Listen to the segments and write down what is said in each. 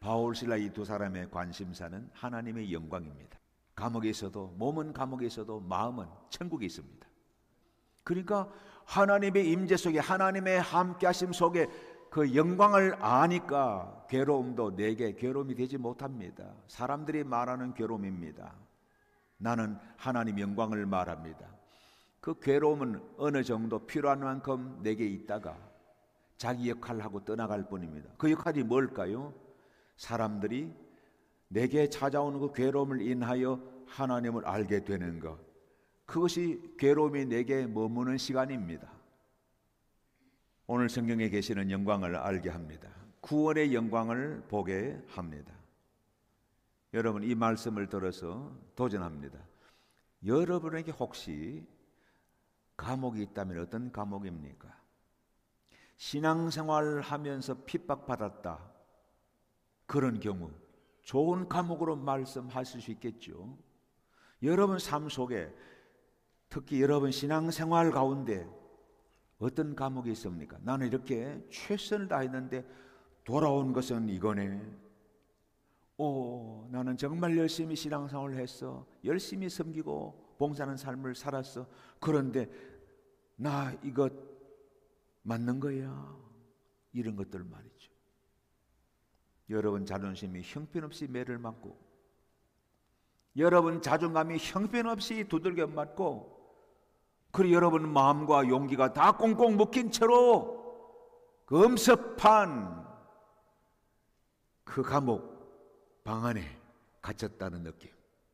바울 실라 이 두 사람의 관심사는 하나님의 영광입니다. 감옥에 있어도, 몸은 감옥에 있어도 마음은 천국에 있습니다. 그러니까 하나님의 임재 속에, 하나님의 함께하심 속에 그 영광을 아니까 괴로움도 내게 괴로움이 되지 못합니다. 사람들이 말하는 괴로움입니다. 나는 하나님 영광을 말합니다. 그 괴로움은 어느 정도 필요한 만큼 내게 있다가 자기 역할을 하고 떠나갈 뿐입니다. 그 역할이 뭘까요? 사람들이 내게 찾아오는 그 괴로움을 인하여 하나님을 알게 되는 것, 그것이 괴로움이 내게 머무는 시간입니다. 오늘 성경에 계시는 영광을 알게 합니다. 구원의 영광을 보게 합니다. 여러분, 이 말씀을 들어서 도전합니다. 여러분에게 혹시 감옥이 있다면 어떤 감옥입니까? 신앙생활 하면서 핍박받았다, 그런 경우 좋은 감옥으로 말씀하실 수 있겠죠. 여러분 삶 속에, 특히 여러분 신앙생활 가운데 어떤 감옥이 있습니까? 나는 이렇게 최선을 다했는데 돌아온 것은 이거네. 나는 정말 열심히 신앙생활을 했어. 열심히 섬기고 봉사하는 삶을 살았어. 그런데 나 이것 맞는 거야. 이런 것들 말이죠. 여러분 자존심이 형편없이 매를 맞고, 여러분 자존감이 형편없이 두들겨 맞고, 그리고 여러분 마음과 용기가 다 꽁꽁 묶인 채로 그 엄습한 그 감옥 방 안에 갇혔다는 느낌.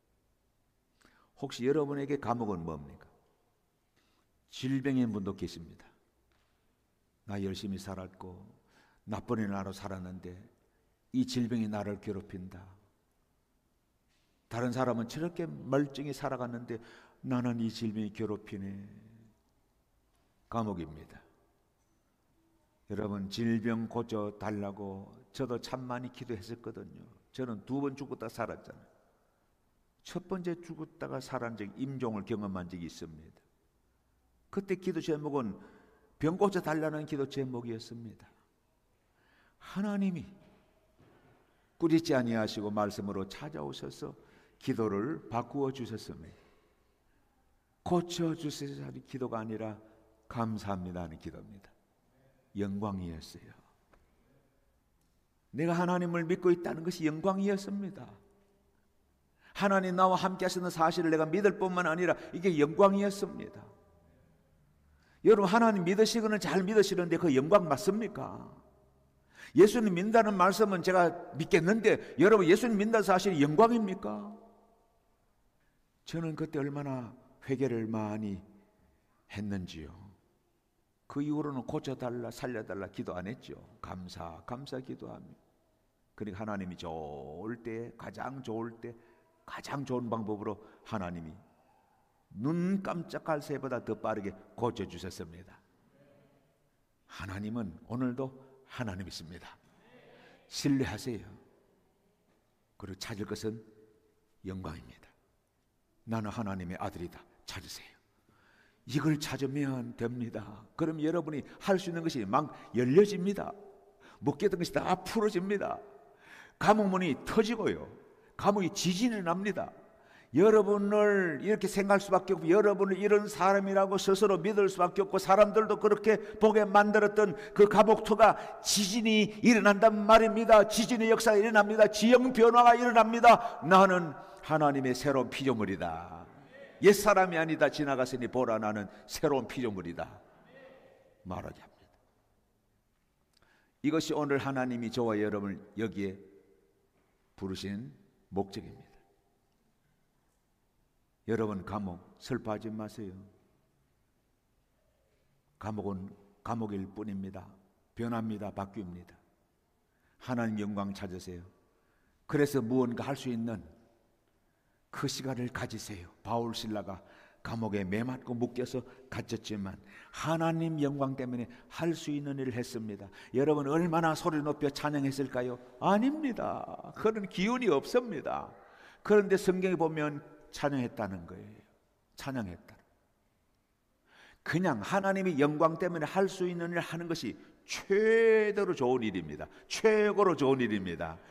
혹시 여러분에게 감옥은 뭡니까? 질병인 분도 계십니다. 나 열심히 살았고 나쁜 나로 살았는데 이 질병이 나를 괴롭힌다. 다른 사람은 저렇게 멀쩡히 살아갔는데 나는 이 질병이 괴롭히네. 감옥입니다. 여러분, 질병 고쳐달라고 저도 참 많이 기도했었거든요. 저는 2번 죽었다 살았잖아요. 첫 번째 죽었다가 살은 적, 임종을 경험한 적이 있습니다. 그때 기도 제목은 병 고쳐달라는 기도 제목이었습니다. 하나님이 꾸짖지 아니하시고 말씀으로 찾아오셔서 기도를 바꾸어 주셨습니다. 고쳐주세요 하는 기도가 아니라 감사합니다 하는 기도입니다. 영광이었어요. 내가 하나님을 믿고 있다는 것이 영광이었습니다. 하나님 나와 함께 하시는 사실을 내가 믿을 뿐만 아니라 이게 영광이었습니다. 여러분, 하나님 믿으시고는 잘 믿으시는데 그 영광 맞습니까? 예수님 믿는다는 말씀은 제가 믿겠는데 여러분, 예수님 믿는다는 사실이 영광입니까? 저는 그때 얼마나 회개를 많이 했는지요. 그 이후로는 고쳐달라 살려달라 기도 안 했죠. 감사 기도하며. 그러니까 하나님이 좋을 때, 가장 좋을 때 가장 좋은 방법으로 하나님이 눈 깜짝할 새보다 더 빠르게 고쳐주셨습니다. 하나님은 오늘도 하나님이십니다. 신뢰하세요. 그리고 찾을 것은 영광입니다. 나는 하나님의 아들이다. 찾으세요. 이걸 찾으면 됩니다. 그럼 여러분이 할 수 있는 것이 막 열려집니다. 묶였던 것이 다 풀어집니다. 감옥문이 터지고요. 감옥이 지진이 납니다. 여러분을 이렇게 생각할 수밖에 없고, 여러분을 이런 사람이라고 스스로 믿을 수밖에 없고, 사람들도 그렇게 보게 만들었던 그 감옥터가 지진이 일어난단 말입니다. 지진의 역사가 일어납니다. 지형 변화가 일어납니다. 나는 하나님의 새로운 피조물이다. 옛사람이 아니다. 지나갔으니 보라, 나는 새로운 피조물이다 말하게 합니다. 이것이 오늘 하나님이 저와 여러분을 여기에 부르신 목적입니다. 여러분, 감옥 슬퍼하지 마세요. 감옥은 감옥일 뿐입니다. 변합니다. 바뀝니다. 하나님 영광 찾으세요. 그래서 무언가 할 수 있는 그 시간을 가지세요. 바울 신라가 감옥에 매맞고 묶여서 갇혔지만 하나님 영광 때문에 할 수 있는 일을 했습니다. 여러분, 얼마나 소리 높여 찬양했을까요? 아닙니다. 그런 기운이 없습니다. 그런데 성경에 보면 찬양했다는 거예요. 찬양했다. 그냥 하나님의 영광 때문에 할 수 있는 일을 하는 것이 최대로 좋은 일입니다. 최고로 좋은 일입니다.